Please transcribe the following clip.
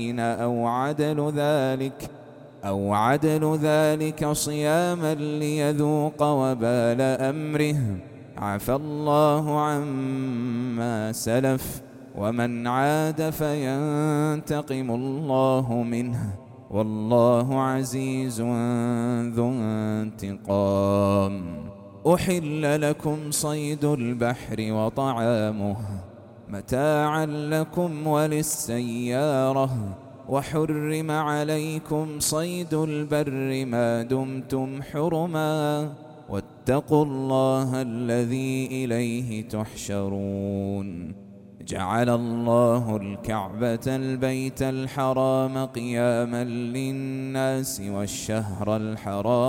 أو عدل ذلك صياما ليذوق وبال أمره. عفى الله عما سلف، ومن عاد فينتقم الله منه، والله عزيز ذو انتقام. أحل لكم صيد البحر وطعامه متاعا لكم وللسيارة، وحرم عليكم صيد البر ما دمتم حرما، واتقوا الله الذي إليه تحشرون. جعل الله الكعبة البيت الحرام قياما للناس والشهر الحرام